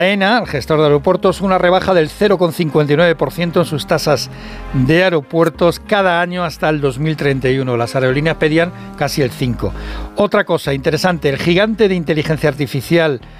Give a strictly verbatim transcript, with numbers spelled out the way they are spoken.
AENA, el gestor de aeropuertos, una rebaja del cero coma cincuenta y nueve por ciento en sus tasas de aeropuertos cada año hasta el dos mil treinta y uno. Las aerolíneas pedían casi el cinco por ciento. Otra cosa interesante, el gigante de inteligencia artificial